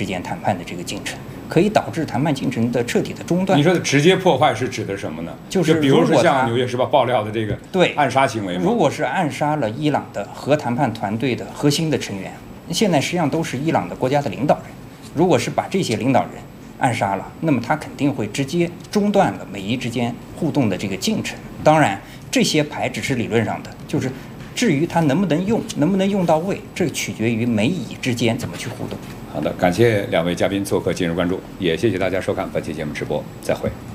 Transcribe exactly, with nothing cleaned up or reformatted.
之间谈判的这个进程，可以导致谈判进程的彻底的中断。 你说的直接破坏是指的什么呢？ 就是比如说像《纽约时报》爆料的这个对暗杀行为吗？ 如果是暗杀了伊朗的核谈判团队的核心的成员，现在实际上都是伊朗的国家的领导人。如果是把这些领导人暗杀了，那么他肯定会直接中断了美伊之间互动的这个进程。当然，这些牌只是理论上的，就是至于它能不能用，能不能用到位，这取决于美以之间怎么去互动。 好的，感谢两位嘉宾做客今日关注，也谢谢大家收看本期节目直播，再会。